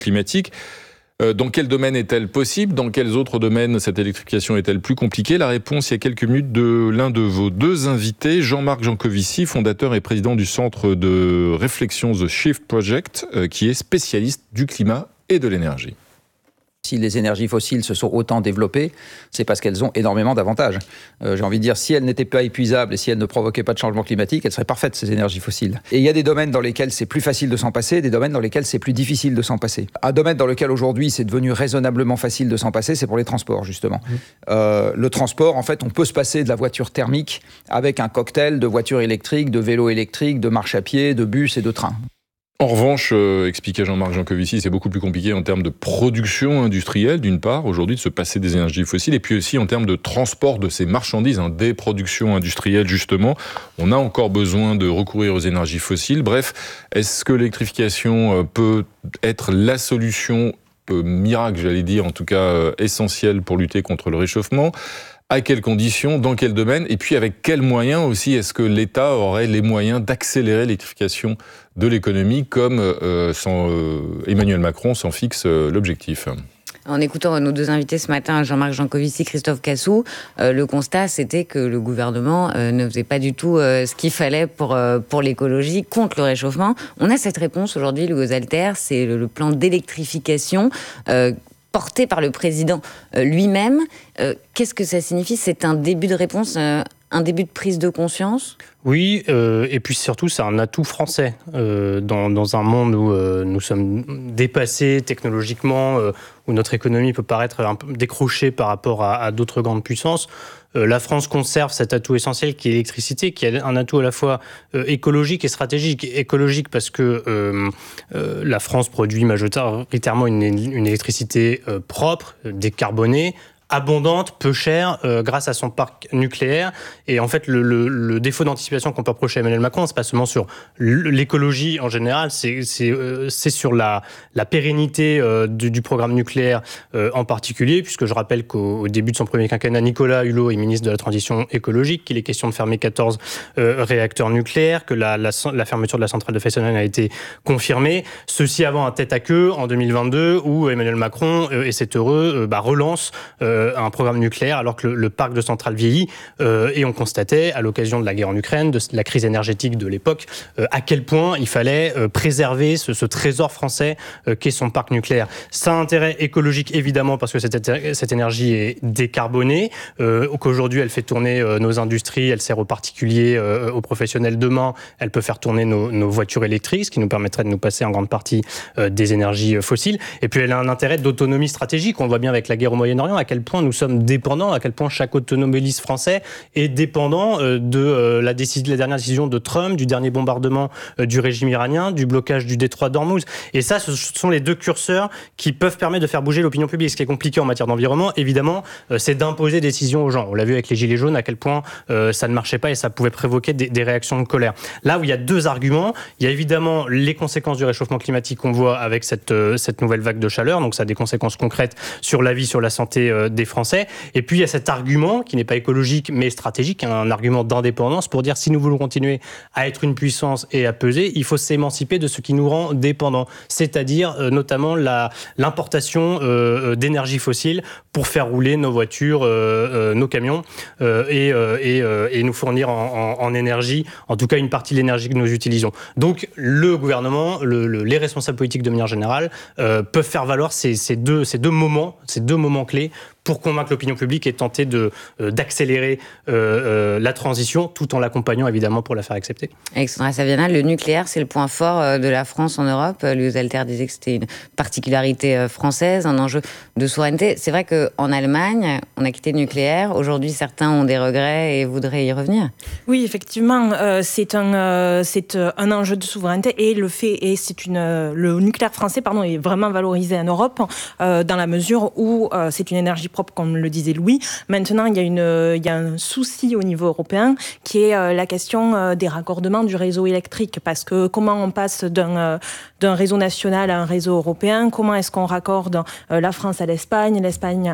climatique. Dans quel domaine est-elle possible ? Dans quels autres domaines cette électrification est-elle plus compliquée ? La réponse il y a quelques minutes de l'un de vos deux invités, Jean-Marc Jancovici, fondateur et président du centre de réflexion The Shift Project, qui est spécialiste du climat et de l'énergie. Si les énergies fossiles se sont autant développées, c'est parce qu'elles ont énormément d'avantages. J'ai envie de dire, si elles n'étaient pas épuisables et si elles ne provoquaient pas de changement climatique, elles seraient parfaites, ces énergies fossiles. Et il y a des domaines dans lesquels c'est plus facile de s'en passer, des domaines dans lesquels c'est plus difficile de s'en passer. Un domaine dans lequel aujourd'hui c'est devenu raisonnablement facile de s'en passer, c'est pour les transports, justement. Le transport, en fait, on peut se passer de la voiture thermique avec un cocktail de voitures électriques, de vélos électriques, de marche à pied, de bus et de trains. En revanche, expliquait Jean-Marc Jancovici, c'est beaucoup plus compliqué en termes de production industrielle, d'une part, aujourd'hui, de se passer des énergies fossiles, et puis aussi en termes de transport de ces marchandises, des productions industrielles, justement. On a encore besoin de recourir aux énergies fossiles. Bref, est-ce que l'électrification peut être la solution miracle, j'allais dire, en tout cas essentielle pour lutter contre le réchauffement ? À quelles conditions, dans quel domaine, et puis avec quels moyens aussi est-ce que l'État aurait les moyens d'accélérer l'électrification de l'économie comme Emmanuel Macron s'en fixe l'objectif ? En écoutant nos deux invités ce matin, Jean-Marc Jancovici, Christophe Cassou, le constat c'était que le gouvernement ne faisait pas du tout ce qu'il fallait pour l'écologie, contre le réchauffement. On a cette réponse aujourd'hui, Louis Alter, c'est le plan d'électrification porté par le président lui-même. Qu'est-ce que ça signifie ? C'est un début de réponse, un début de prise de conscience ? Oui, et puis surtout, c'est un atout français. Dans un monde où nous sommes dépassés technologiquement, où notre économie peut paraître un peu décrochée par rapport à d'autres grandes puissances, la France conserve cet atout essentiel qui est l'électricité, qui est un atout à la fois écologique et stratégique. Écologique parce que la France produit majoritairement une électricité propre, décarbonée, abondante, peu chère, grâce à son parc nucléaire. Et en fait, le défaut d'anticipation qu'on peut reprocher à Emmanuel Macron, c'est pas seulement sur l'écologie en général, c'est sur la pérennité du programme nucléaire en particulier, puisque je rappelle qu'au début de son premier quinquennat, Nicolas Hulot est ministre de la Transition écologique, qu'il est question de fermer 14 réacteurs nucléaires, que la fermeture de la centrale de Fessenheim a été confirmée. Ceci avant un tête-à-queue en 2022, où Emmanuel Macron, et c'est heureux, relance un programme nucléaire alors que le parc de centrales vieillit, et on constatait à l'occasion de la guerre en Ukraine, de la crise énergétique de l'époque, à quel point il fallait préserver ce trésor français qu'est son parc nucléaire. Ça a un intérêt écologique évidemment parce que cette énergie est décarbonée, qu'aujourd'hui elle fait tourner nos industries, elle sert aux particuliers, aux professionnels demain, elle peut faire tourner nos voitures électriques, ce qui nous permettrait de nous passer en grande partie des énergies fossiles. Et puis elle a un intérêt d'autonomie stratégique. On le voit bien avec la guerre au Moyen-Orient, à quel point nous sommes dépendants, à quel point chaque automobiliste français est dépendant de la dernière décision de Trump, du dernier bombardement du régime iranien, du blocage du détroit d'Ormuz. Et ça, ce sont les deux curseurs qui peuvent permettre de faire bouger l'opinion publique. Ce qui est compliqué en matière d'environnement, évidemment, c'est d'imposer des décisions aux gens. On l'a vu avec les Gilets jaunes, à quel point ça ne marchait pas et ça pouvait provoquer des réactions de colère. Là où il y a deux arguments, il y a évidemment les conséquences du réchauffement climatique qu'on voit avec cette nouvelle vague de chaleur, donc ça a des conséquences concrètes sur la vie, sur la santé des Français. Et puis il y a cet argument qui n'est pas écologique mais stratégique, un argument d'indépendance pour dire si nous voulons continuer à être une puissance et à peser, il faut s'émanciper de ce qui nous rend dépendants, c'est-à-dire notamment l'importation d'énergie fossile pour faire rouler nos voitures, nos camions et nous fournir en énergie, en tout cas une partie de l'énergie que nous utilisons. Donc le gouvernement, les responsables politiques de manière générale peuvent faire valoir ces deux moments clés pour convaincre l'opinion publique et tenter d'accélérer la transition tout en l'accompagnant évidemment pour la faire accepter. Alexandra Saviana, le nucléaire c'est le point fort de la France en Europe. Louis Alter disait que c'était une particularité française, un enjeu de souveraineté. C'est vrai qu'en Allemagne, on a quitté le nucléaire. Aujourd'hui, certains ont des regrets et voudraient y revenir. Oui, effectivement, c'est un enjeu de souveraineté et le nucléaire français est vraiment valorisé en Europe dans la mesure où c'est une énergie propre, comme le disait Louis. Maintenant, il y a un souci au niveau européen qui est la question des raccordements du réseau électrique. Parce que comment on passe d'un réseau national à un réseau européen? Comment est-ce qu'on raccorde la France à l'Espagne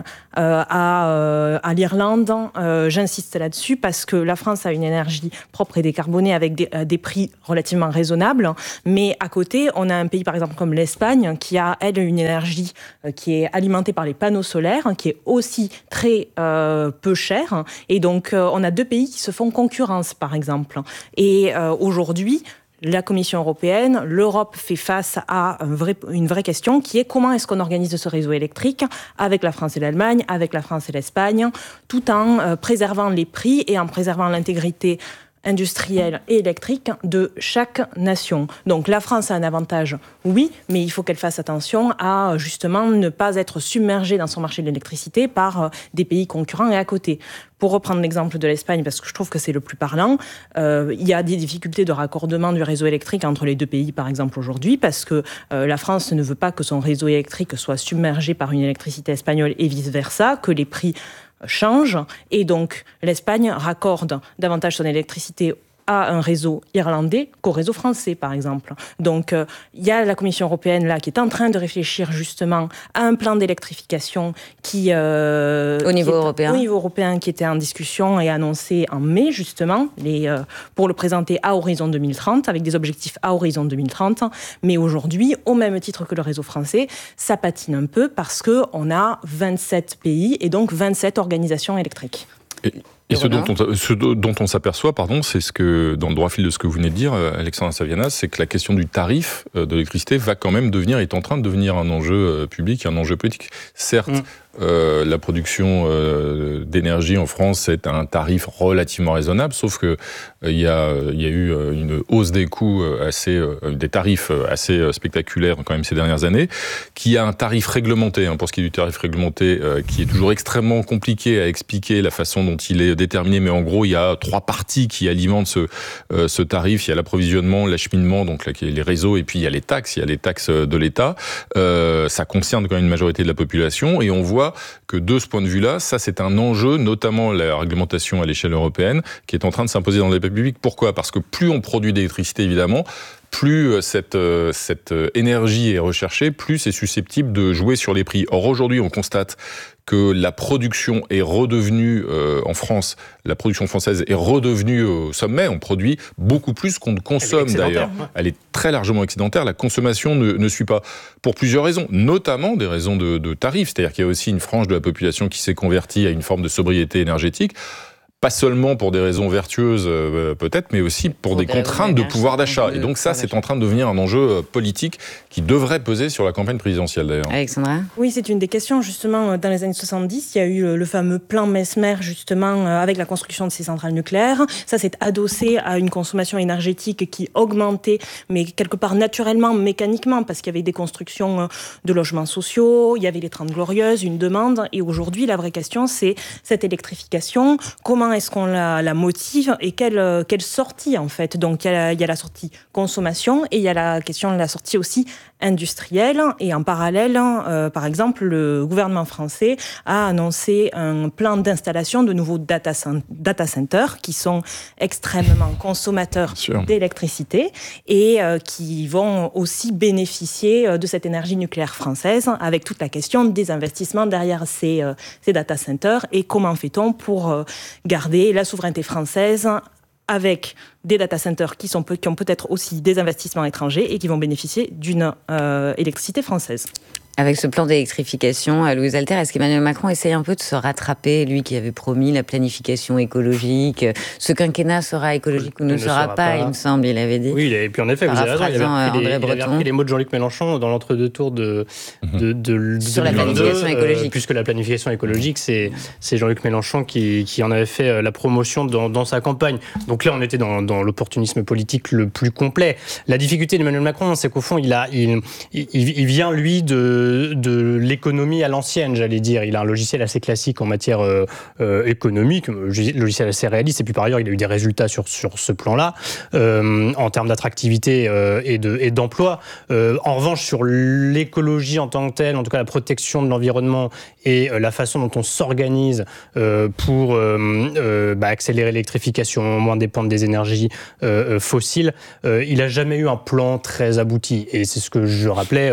à l'Irlande? J'insiste là-dessus parce que la France a une énergie propre et décarbonée avec des prix relativement raisonnables. Mais à côté, on a un pays, par exemple, comme l'Espagne, qui a, elle, une énergie qui est alimentée par les panneaux solaires, qui est aussi très peu chère. Et donc, on a deux pays qui se font concurrence, par exemple. Et aujourd'hui, la Commission européenne, l'Europe fait face à une vraie question qui est comment est-ce qu'on organise ce réseau électrique avec la France et l'Allemagne, avec la France et l'Espagne, tout en préservant les prix et en préservant l'intégrité industrielle et électrique de chaque nation. Donc la France a un avantage, oui, mais il faut qu'elle fasse attention à justement ne pas être submergée dans son marché de l'électricité par des pays concurrents et à côté. Pour reprendre l'exemple de l'Espagne, parce que je trouve que c'est le plus parlant, il y a des difficultés de raccordement du réseau électrique entre les deux pays, par exemple, aujourd'hui, parce que la France ne veut pas que son réseau électrique soit submergé par une électricité espagnole et vice-versa, que les prix change et donc l'Espagne raccorde davantage son électricité à un réseau irlandais qu'au réseau français, par exemple. Donc, il y a la Commission européenne là qui est en train de réfléchir justement à un plan d'électrification qui au niveau européen qui était en discussion et annoncé en mai justement, pour le présenter à horizon 2030 avec des objectifs à horizon 2030. Mais aujourd'hui, au même titre que le réseau français, ça patine un peu parce que on a 27 pays et donc 27 organisations électriques. Et ce dont on s'aperçoit, c'est ce que, dans le droit fil de ce que vous venez de dire, Alexandra Savianas, c'est que la question du tarif de l'électricité va quand même est en train de devenir un enjeu public, un enjeu politique. Certes, la production d'énergie en France, c'est un tarif relativement raisonnable, sauf que il y a eu une hausse des coûts des tarifs assez spectaculaires quand même ces dernières années, qui a un tarif réglementé, pour ce qui est du tarif réglementé, qui est toujours extrêmement compliqué à expliquer la façon dont il est déterminé, mais en gros, il y a 3 parties qui alimentent ce tarif. Il y a l'approvisionnement, l'acheminement, donc les réseaux, et puis il y a les taxes de l'État. Ça concerne quand même une majorité de la population, et on voit que de ce point de vue-là, ça c'est un enjeu, notamment la réglementation à l'échelle européenne, qui est en train de s'imposer dans le débat public. Pourquoi ? Parce que plus on produit d'électricité, évidemment, plus cette énergie est recherchée, plus c'est susceptible de jouer sur les prix. Or aujourd'hui, on constate que la production est redevenue, en France, la production française est redevenue au sommet. On produit beaucoup plus qu'on ne consomme d'ailleurs. Elle est très largement excédentaire. La consommation ne suit pas. Pour plusieurs raisons, notamment des raisons de tarifs. C'est-à-dire qu'il y a aussi une frange de la population qui s'est convertie à une forme de sobriété énergétique. Pas seulement pour des raisons vertueuses peut-être, mais aussi pour des contraintes de pouvoir d'achat. Et donc ça, c'est en train de devenir un enjeu politique qui devrait peser sur la campagne présidentielle d'ailleurs. Alexandra ? Oui, c'est une des questions. Justement, dans les années 70, il y a eu le fameux plan Mesmer, justement, avec la construction de ces centrales nucléaires. Ça s'est adossé à une consommation énergétique qui augmentait, mais quelque part naturellement, mécaniquement, parce qu'il y avait des constructions de logements sociaux, il y avait les 30 Glorieuses, une demande. Et aujourd'hui, la vraie question, c'est cette électrification. Comment est-ce qu'on la motive et quelle sortie en fait? Donc il y a la sortie consommation et il y a la question de la sortie aussi industrielle. Et en parallèle, par exemple, le gouvernement français a annoncé un plan d'installation de nouveaux data centers qui sont extrêmement consommateurs d'électricité et qui vont aussi bénéficier de cette énergie nucléaire française avec toute la question des investissements derrière ces data centers et comment fait-on pour garder la souveraineté française avec des data centers qui ont peut-être aussi des investissements étrangers et qui vont bénéficier d'une électricité française. Avec ce plan d'électrification, Louise Alter, est-ce qu'Emmanuel Macron essaye un peu de se rattraper, lui qui avait promis la planification écologique? Ce quinquennat sera écologique ou ne sera pas, il me semble, il avait dit. Oui, et puis en effet, vous avez raison, il avait repris les mots de Jean-Luc Mélenchon dans l'entre-deux-tours sur la planification écologique. Puisque la planification écologique, c'est Jean-Luc Mélenchon qui en avait fait la promotion dans sa campagne. Donc là, on était dans l'opportunisme politique le plus complet. La difficulté d'Emmanuel Macron, c'est qu'au fond, il vient, lui, de l'économie à l'ancienne, j'allais dire. Il a un logiciel assez classique en matière économique, logiciel assez réaliste, et puis par ailleurs, il a eu des résultats sur ce plan-là, en termes d'attractivité et d'emploi. En revanche, sur l'écologie en tant que telle, en tout cas la protection de l'environnement et la façon dont on s'organise pour accélérer l'électrification, moins dépendre des énergies fossiles, il n'a jamais eu un plan très abouti. Et c'est ce que je rappelais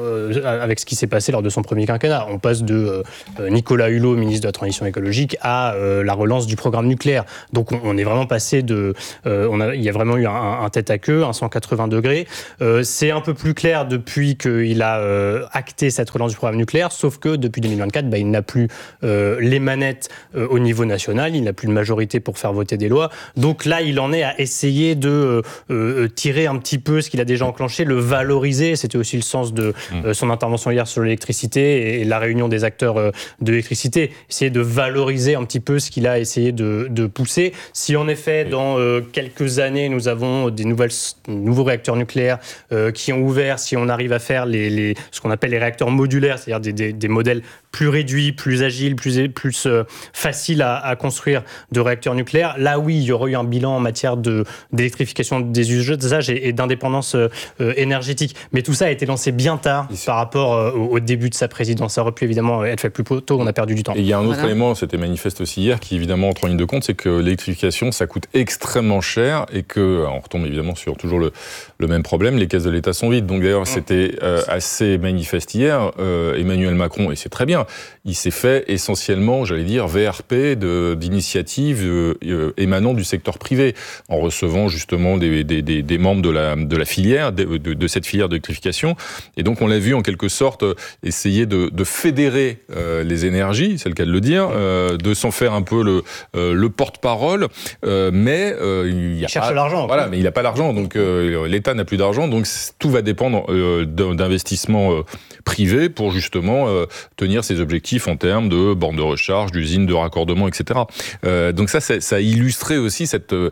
avec ce qui s'est passé lors de son premier quinquennat. On passe de Nicolas Hulot, ministre de la Transition écologique, à la relance du programme nucléaire. Donc on est vraiment passé il y a vraiment eu un tête à queue, un 180 degrés. C'est un peu plus clair depuis qu'il a acté cette relance du programme nucléaire, sauf que depuis 2024, il n'a plus les manettes au niveau national, il n'a plus de majorité pour faire voter des lois. Donc là, il en est à essayer de tirer un petit peu ce qu'il a déjà enclenché, le valoriser. C'était aussi le sens de son intervention hier sur l'électricité et la réunion des acteurs de l'électricité. Essayer de valoriser un petit peu ce qu'il a essayé de pousser. Si en effet, dans quelques années, nous avons des nouveaux réacteurs nucléaires qui ont ouvert, si on arrive à faire ce qu'on appelle les réacteurs modulaires, c'est-à-dire des modèles plus réduits, plus agiles, plus faciles à construire de réacteurs nucléaires, là oui, il y aurait eu un bilan en matière d'électrification des usages et d'indépendance énergétique. Mais tout ça a été lancé bien tard par rapport au début de sa présidence. Ça aurait pu évidemment être fait plus tôt, on a perdu du temps. Et il y a un autre élément, c'était manifeste aussi hier, qui évidemment entre en ligne de compte, c'est que l'électrification, ça coûte extrêmement cher et que, on retombe évidemment sur toujours le même problème, les caisses de l'État sont vides. Donc d'ailleurs, c'était assez manifeste hier. Emmanuel Macron, et c'est très bien, il s'est fait essentiellement, j'allais dire, VRP d'initiatives émanant du secteur privé, en recevant justement des membres de la filière, de cette filière d'électrification. Et donc on l'a vu en quelque sorte essayer de fédérer les énergies, c'est le cas de le dire, de s'en faire un peu le porte-parole, mais il cherche l'argent. Voilà, mais il n'a pas l'argent, donc l'État n'a plus d'argent, donc tout va dépendre d'investissements privés pour justement tenir ses objectifs en termes de bornes de recharge, d'usines de raccordement, etc. Donc ça a illustré aussi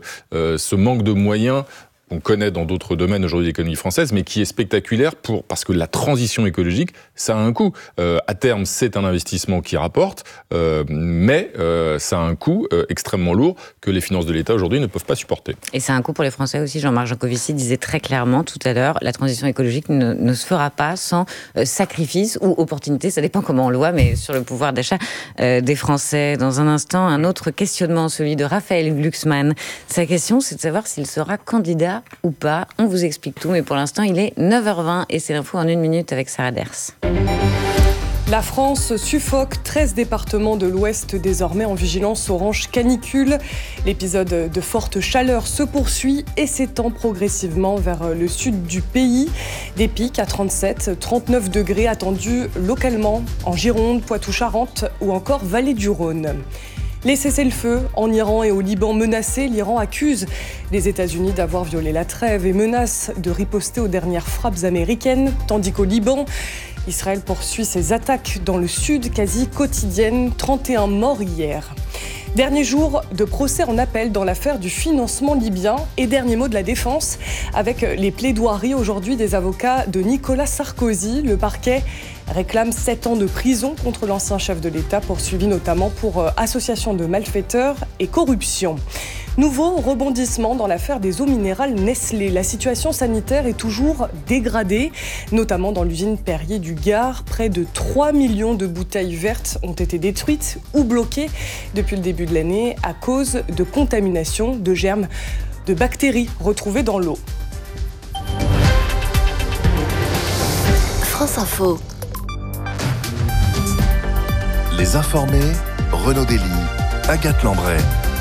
ce manque de moyens qu'on connaît dans d'autres domaines aujourd'hui de l'économie française, mais qui est spectaculaire parce que la transition écologique, ça a un coût. À terme, c'est un investissement qui rapporte, mais ça a un coût extrêmement lourd que les finances de l'État aujourd'hui ne peuvent pas supporter. Et c'est un coût pour les Français aussi. Jean-Marc Jancovici disait très clairement tout à l'heure, la transition écologique ne se fera pas sans sacrifice ou opportunité, ça dépend comment on le voit, mais sur le pouvoir d'achat des Français. Dans un instant, un autre questionnement, celui de Raphaël Glucksmann. Sa question, c'est de savoir s'il sera candidat ou pas. On vous explique tout, mais pour l'instant, il est 9h20 et c'est l'info en 1 minute avec Sarah Ders. La France suffoque, 13 départements de l'Ouest désormais en vigilance orange canicule. L'épisode de forte chaleur se poursuit et s'étend progressivement vers le sud du pays. Des pics à 37, 39 degrés attendus localement en Gironde, Poitou-Charentes ou encore Vallée du Rhône. Les cessez-le-feu en Iran et au Liban menacés, l'Iran accuse les États-Unis d'avoir violé la trêve et menace de riposter aux dernières frappes américaines, tandis qu'au Liban, Israël poursuit ses attaques dans le sud quasi quotidiennes, 31 morts hier. Dernier jour de procès en appel dans l'affaire du financement libyen et dernier mot de la défense avec les plaidoiries aujourd'hui des avocats de Nicolas Sarkozy. Le parquet réclame 7 ans de prison contre l'ancien chef de l'État, poursuivi notamment pour association de malfaiteurs et corruption. Nouveau rebondissement dans l'affaire des eaux minérales Nestlé. La situation sanitaire est toujours dégradée, notamment dans l'usine Perrier du Gard. Près de 3 millions de bouteilles vertes ont été détruites ou bloquées depuis le début de l'année à cause de contamination de germes de bactéries retrouvées dans l'eau. France Info. Les informés, Renaud Dely, Agathe Lambray.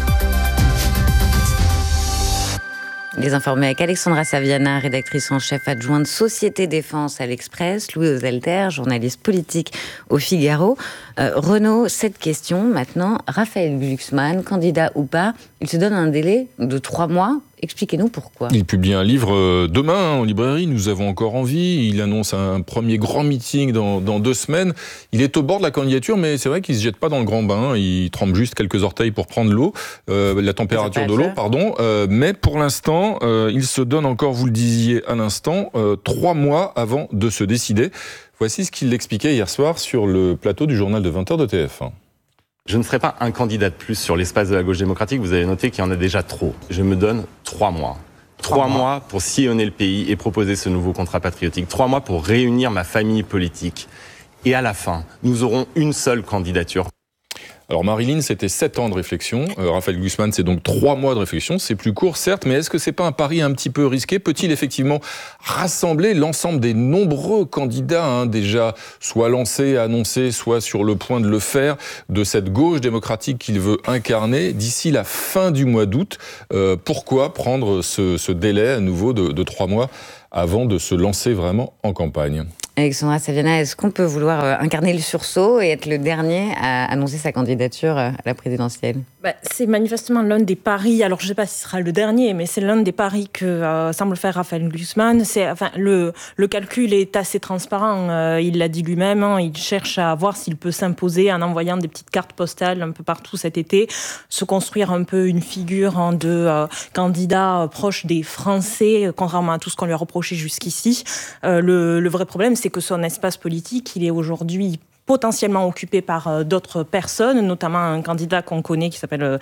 Les informés avec Alexandra Saviana, rédactrice en chef adjointe Société Défense à l'Express, Louis Ozelter, journaliste politique au Figaro. Renaud, cette question maintenant, Raphaël Glucksmann, candidat ou pas, il se donne un délai de 3 mois Expliquez-nous pourquoi. Il publie un livre demain en librairie, Nous avons encore envie. Il annonce un premier grand meeting dans 2 semaines. Il est au bord de la candidature, mais c'est vrai qu'il ne se jette pas dans le grand bain. Il trempe juste quelques orteils pour prendre l'eau, la température de l'eau, pardon. Mais pour l'instant, il se donne encore, vous le disiez à l'instant, 3 mois avant de se décider. Voici ce qu'il expliquait hier soir sur le plateau du journal de 20h de TF1. Je ne serai pas un candidat de plus sur l'espace de la gauche démocratique. Vous avez noté qu'il y en a déjà trop. Je me donne 3 mois. 3 mois pour sillonner le pays et proposer ce nouveau contrat patriotique. 3 mois pour réunir ma famille politique. Et à la fin, nous aurons une seule candidature. Alors Marilyn, c'était 7 ans de réflexion. Raphaël Glucksmann, c'est donc 3 mois de réflexion. C'est plus court, certes, mais est-ce que c'est pas un pari un petit peu risqué ? Peut-il effectivement rassembler l'ensemble des nombreux candidats, déjà soit lancés, annoncés, soit sur le point de le faire, de cette gauche démocratique qu'il veut incarner d'ici la fin du mois d'août ? Pourquoi prendre ce délai à nouveau de 3 mois avant de se lancer vraiment en campagne ? Alexandra Saviana, est-ce qu'on peut vouloir incarner le sursaut et être le dernier à annoncer sa candidature à la présidentielle ? C'est manifestement l'un des paris, alors je ne sais pas si ce sera le dernier, mais c'est l'un des paris que semble faire Raphaël Glucksmann. Le calcul est assez transparent, il l'a dit lui-même, il cherche à voir s'il peut s'imposer en envoyant des petites cartes postales un peu partout cet été, se construire un peu une figure de candidat proche des Français, contrairement à tout ce qu'on lui a reproché jusqu'ici. Le vrai problème, c'est que son espace politique, il est aujourd'hui potentiellement occupé par d'autres personnes, notamment un candidat qu'on connaît qui s'appelle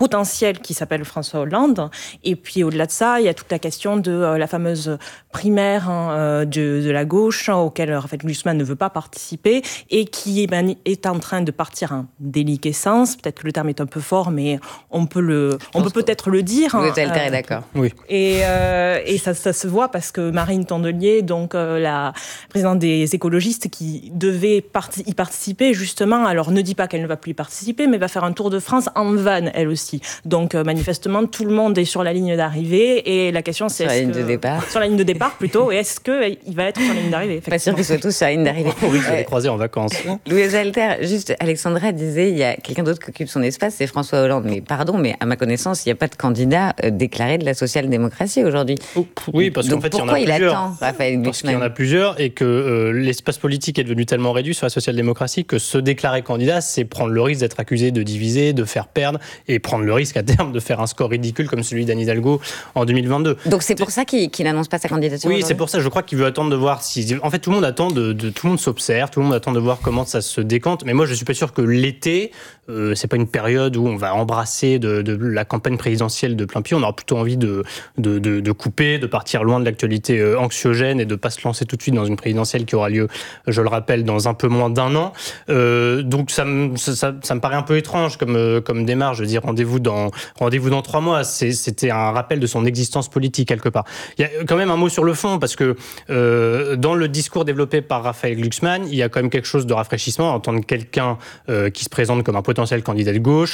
François Hollande. Et puis au-delà de ça, il y a toute la question de la fameuse primaire de la gauche auquel Raphaël Glucksmann ne veut pas participer et qui est en train de partir en déliquescence. Peut-être que le terme est un peu fort, mais on peut peut-être le dire. Walter est d'accord. Oui. Et ça se voit parce que Marine Tondelier, donc la présidente des écologistes, qui devait y participer justement, alors ne dit pas qu'elle ne va plus y participer, mais va faire un tour de France en van, elle aussi. Donc manifestement, tout le monde est sur la ligne d'arrivée et la question c'est... Sur la ligne de départ. Sur la ligne de départ plutôt, et est-ce qu'il va être sur la ligne d'arrivée ? Pas sûr qu'ils soient tous sur la ligne d'arrivée. Oui, je vais les croiser en vacances. Louise Walter, juste Alexandra disait, il y a quelqu'un d'autre qui occupe son espace, c'est François Hollande. Mais pardon, mais à ma connaissance, il n'y a pas de candidat déclaré de la social-démocratie aujourd'hui. Oui, parce qu'en fait, il y en a plusieurs. Pourquoi il attend, Raphaël Glucksmann ? Parce qu'il y en a plusieurs et que l'espace politique est devenu tellement réduit sur la social-démocratie que se déclarer candidat, c'est prendre le risque d'être accusé de diviser, de faire perdre et prendre le risque à terme de faire un score ridicule comme celui d'Anne Hidalgo en 2022. Donc c'est pour ça qu'il n'annonce pas sa candidature ? Oui, c'est pour ça. Je crois qu'il veut attendre de voir si... En fait, tout le monde attend tout le monde s'observe, tout le monde attend de voir comment ça se décante. Mais moi, je suis pas sûr que l'été, c'est pas une période où on va embrasser de la campagne présidentielle de plein pied. On aura plutôt envie de couper, de partir loin de l'actualité anxiogène et de pas se lancer tout de suite dans une présidentielle qui aura lieu, je le rappelle, dans un peu moins d'1 an. Donc ça me paraît un peu étrange comme démarche. Je veux dire, rendez-vous dans 3 mois. C'était un rappel de son existence politique quelque part. Il y a quand même un mot sur le fond parce que dans le discours développé par Raphaël Glucksmann, il y a quand même quelque chose de rafraîchissant à entendre quelqu'un qui se présente comme un potentiel candidat de gauche,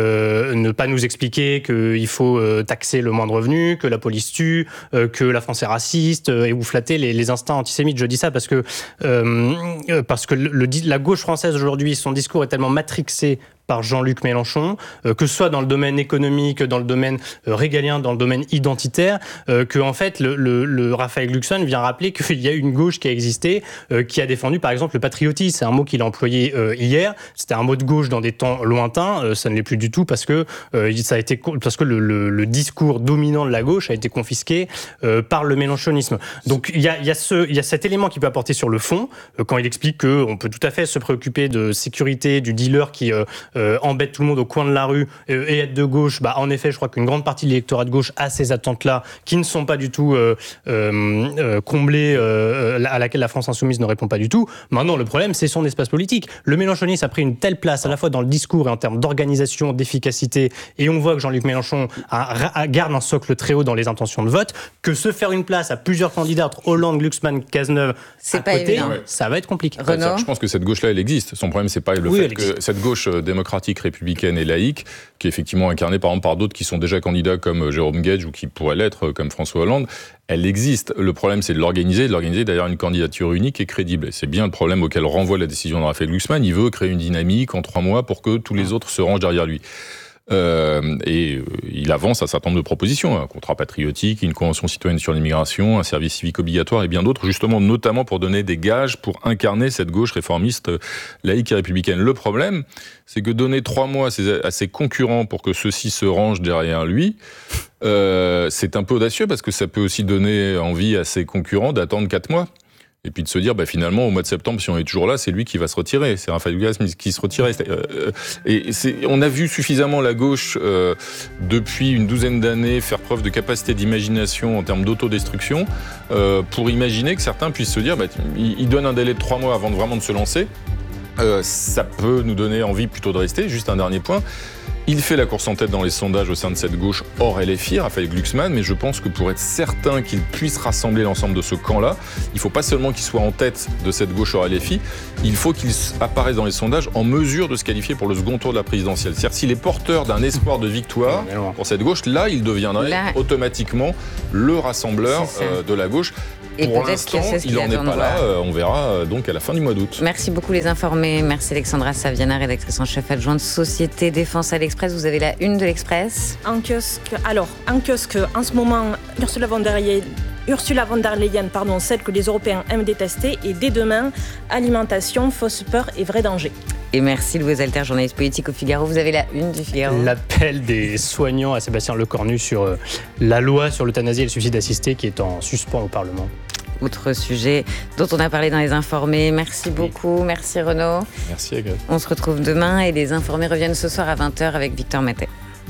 ne pas nous expliquer qu'il faut taxer le moindre revenu, que la police tue, que la France est raciste et vous flatter les instincts antisémites. Je dis ça parce que la gauche française aujourd'hui, son discours est tellement matrixé par Jean-Luc Mélenchon, que ce soit dans le domaine économique, dans le domaine régalien, dans le domaine identitaire, que en fait le Raphaël Glucksmann vient rappeler qu'il y a une gauche qui a existé, qui a défendu par exemple le patriotisme. C'est un mot qu'il a employé hier. C'était un mot de gauche dans des temps lointains. Ça ne l'est plus du tout parce que le discours dominant de la gauche a été confisqué par le mélenchonisme. Donc il y a cet élément qui peut apporter sur le fond quand il explique qu'on peut tout à fait se préoccuper de sécurité du dealer qui embête tout le monde au coin de la rue et être de gauche. En effet, je crois qu'une grande partie de l'électorat de gauche a ces attentes-là qui ne sont pas du tout comblées, à laquelle la France insoumise ne répond pas du tout. Maintenant, le problème, c'est son espace politique. Le mélenchonisme a pris une telle place à la fois dans le discours et en termes d'organisation, d'efficacité, et on voit que Jean-Luc Mélenchon garde un socle très haut dans les intentions de vote, que se faire une place à plusieurs candidats entre Hollande, Glucksmann, Cazeneuve à côté, ça va être compliqué. Renaud ? Je pense que cette gauche-là, elle existe. Son problème, c'est pas le fait que cette gauche démocratique, républicaine et laïque, qui est effectivement incarnée par exemple par d'autres qui sont déjà candidats comme Jérôme Guedj ou qui pourraient l'être comme François Hollande, elle existe. Le problème, c'est de l'organiser derrière une candidature unique et crédible. Et c'est bien le problème auquel renvoie la décision de Raphaël Glucksmann. Il veut créer une dynamique en 3 mois pour que tous les autres se rangent derrière lui. Et il avance un certain nombre de propositions, un contrat patriotique, une convention citoyenne sur l'immigration, un service civique obligatoire et bien d'autres, justement, notamment pour donner des gages pour incarner cette gauche réformiste, laïque et républicaine. Le problème, c'est que donner 3 mois à ses concurrents pour que ceux-ci se rangent derrière lui, c'est un peu audacieux parce que ça peut aussi donner envie à ses concurrents d'attendre 4 mois. Et puis de se dire, finalement, au mois de septembre, si on est toujours là, c'est lui qui va se retirer. C'est Raphaël Glucksmann qui se retirait. On a vu suffisamment la gauche, depuis une douzaine d'années, faire preuve de capacité d'imagination en termes d'autodestruction, pour imaginer que certains puissent se dire, il donne un délai de 3 mois avant vraiment de se lancer. Ça peut nous donner envie plutôt de rester. Juste un dernier point. Il fait la course en tête dans les sondages au sein de cette gauche hors LFI, Raphaël Glucksmann, mais je pense que pour être certain qu'il puisse rassembler l'ensemble de ce camp-là, il ne faut pas seulement qu'il soit en tête de cette gauche hors LFI, il faut qu'il apparaisse dans les sondages en mesure de se qualifier pour le second tour de la présidentielle. C'est-à-dire s'il est porteur d'un espoir de victoire pour cette gauche, là, il deviendrait automatiquement le rassembleur de la gauche. Et pour l'instant, il n'en est pas là. On verra donc à la fin du mois d'août. Merci beaucoup les informés. Merci Alexandra Saviana, rédactrice en chef adjointe Société Défense à l'Express. Vous avez la une de l'Express. En kiosque, en ce moment, Ursula von der Leyen, celle que les Européens aiment détester, et dès demain, alimentation, fausse peur et vrai danger. Et merci Louise Alter, journaliste politique au Figaro. Vous avez la une du Figaro. L'appel des soignants à Sébastien Lecornu sur la loi sur l'euthanasie et le suicide assisté qui est en suspens au Parlement. Autre sujet dont on a parlé dans les informés. Merci beaucoup. Merci Renaud. Merci Agathe. On se retrouve demain et les informés reviennent ce soir à 20h avec Victor Matet.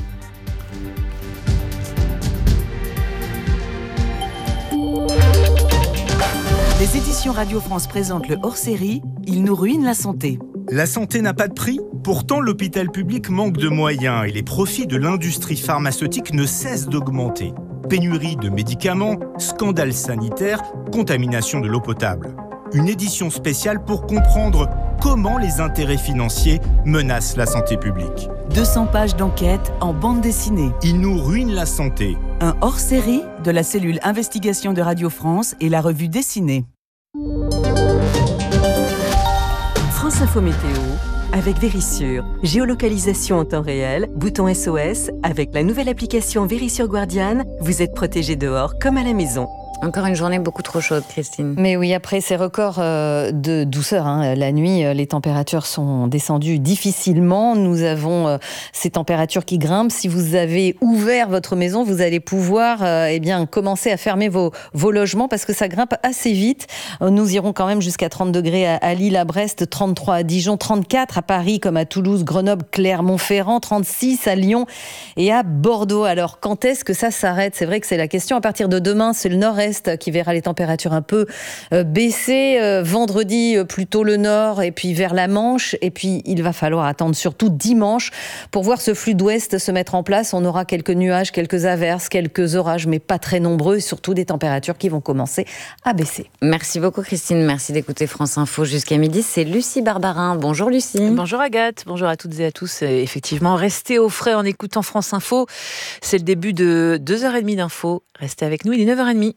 Les éditions Radio France présentent le hors-série « Il nous ruine la santé ». La santé n'a pas de prix. Pourtant, l'hôpital public manque de moyens et les profits de l'industrie pharmaceutique ne cessent d'augmenter. Pénurie de médicaments, scandale sanitaire, contamination de l'eau potable. Une édition spéciale pour comprendre comment les intérêts financiers menacent la santé publique. 200 pages d'enquête en bande dessinée. Il nous ruine la santé. Un hors-série de la cellule Investigation de Radio France et la revue dessinée. France Info Météo avec Vérissure. Géolocalisation en temps réel, bouton SOS. Avec la nouvelle application Vérissure Guardian, vous êtes protégé dehors comme à la maison. Encore une journée beaucoup trop chaude, Christine. Mais oui, après ces records de douceur, la nuit, les températures sont descendues difficilement. Nous avons ces températures qui grimpent. Si vous avez ouvert votre maison, vous allez pouvoir commencer à fermer vos logements parce que ça grimpe assez vite. Nous irons quand même jusqu'à 30 degrés à Lille, à Brest, 33 à Dijon, 34 à Paris comme à Toulouse, Grenoble, Clermont-Ferrand, 36 à Lyon et à Bordeaux. Alors, quand est-ce que ça s'arrête ? C'est vrai que c'est la question. À partir de demain, c'est le nord-est qui verra les températures un peu baisser. Vendredi, plutôt le nord et puis vers la Manche. Et puis, il va falloir attendre surtout dimanche pour voir ce flux d'ouest se mettre en place. On aura quelques nuages, quelques averses, quelques orages, mais pas très nombreux. Et surtout des températures qui vont commencer à baisser. Merci beaucoup Christine. Merci d'écouter France Info jusqu'à midi. C'est Lucie Barbarin. Bonjour Lucie. Bonjour Agathe. Bonjour à toutes et à tous. Effectivement, restez au frais en écoutant France Info. C'est le début de 2h30 d'infos. Restez avec nous, il est 9h30.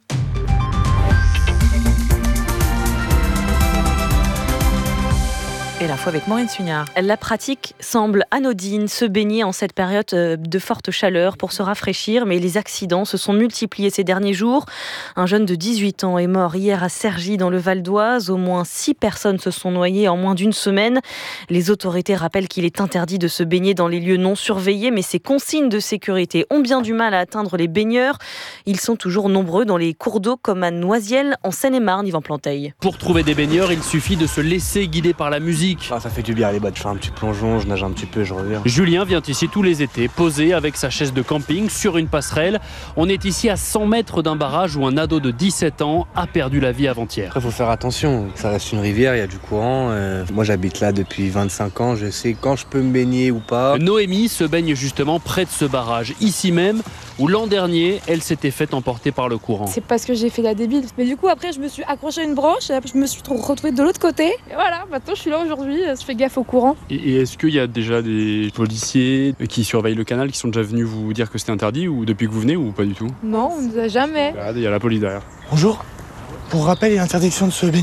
Et l'info avec Maureen Sugnard. La pratique semble anodine, se baigner en cette période de forte chaleur pour se rafraîchir, mais les accidents se sont multipliés ces derniers jours. Un jeune de 18 ans est mort hier à Cergy dans le Val d'Oise. Au moins 6 personnes se sont noyées en moins d'une semaine. Les autorités rappellent qu'il est interdit de se baigner dans les lieux non surveillés, mais ces consignes de sécurité ont bien du mal à atteindre les baigneurs. Ils sont toujours nombreux dans les cours d'eau comme à Noisiel, en Seine-et-Marne, Yvan Planteil. Pour trouver des baigneurs, il suffit de se laisser guider par la musique. Ça fait du bien, les je fais un petit plongeon, je nage un petit peu, je reviens. Julien vient ici tous les étés, posé avec sa chaise de camping sur une passerelle. On est ici à 100 mètres d'un barrage où un ado de 17 ans a perdu la vie avant-hier. Il faut faire attention, ça reste une rivière, il y a du courant. Moi j'habite là depuis 25 ans, je sais quand je peux me baigner ou pas. Noémie se baigne justement près de ce barrage, ici même, où l'an dernier, elle s'était fait emporter par le courant. C'est parce que j'ai fait la débile. Mais du coup, après, je me suis accroché à une branche et je me suis retrouvée de l'autre côté. Et voilà, maintenant je suis là aujourd'hui, je fais gaffe au courant. Et est-ce qu'il y a déjà des policiers qui surveillent le canal qui sont déjà venus vous dire que c'était interdit ou depuis que vous venez ou pas du tout? Non, on ne nous a jamais. Il y a la police derrière. Bonjour. Pour rappel et interdiction de se baigner,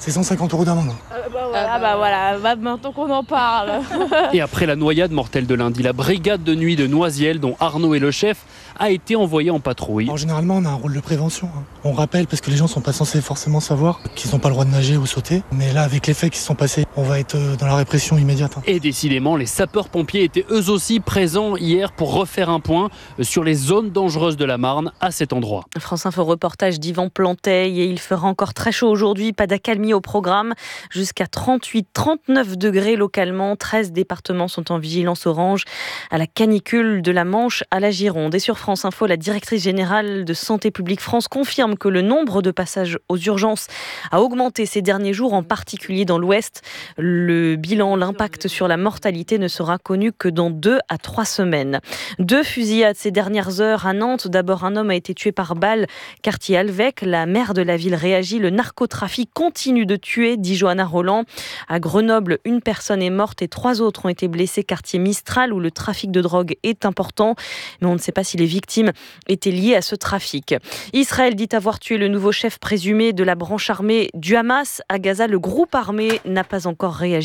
C'est 150 € d'amende. Voilà, maintenant qu'on en parle. Et après la noyade mortelle de lundi, la brigade de nuit de Noisiel, dont Arnaud est le chef, a été envoyée en patrouille. Alors, généralement, on a un rôle de prévention. On rappelle parce que les gens sont pas censés forcément savoir qu'ils n'ont pas le droit de nager ou sauter. Mais là, avec les faits qui se sont passés, on va être dans la répression immédiate. Et décidément, les sapeurs-pompiers étaient eux aussi présents hier pour refaire un point sur les zones dangereuses de la Marne à cet endroit. France Info reportage d'Yvan Planteil, et il fera encore très chaud aujourd'hui, pas d'accalmie au programme, jusqu'à 38-39 degrés localement. 13 départements sont en vigilance orange à la canicule de la Manche à la Gironde. Et sur France Info, la directrice générale de Santé publique France confirme que le nombre de passages aux urgences a augmenté ces derniers jours, en particulier dans l'Ouest. Le bilan, l'impact sur la mortalité ne sera connu que dans 2 à 3 semaines. 2 fusillades ces dernières heures à Nantes. D'abord, un homme a été tué par balle, quartier Alvec. La maire de la ville réagit. Le narcotrafic continue de tuer, dit Johanna Roland. À Grenoble, une personne est morte et 3 autres ont été blessés, quartier Mistral, où le trafic de drogue est important. Mais on ne sait pas si les victimes étaient liées à ce trafic. Israël dit avoir tué le nouveau chef présumé de la branche armée du Hamas. À Gaza, le groupe armé n'a pas encore réagi.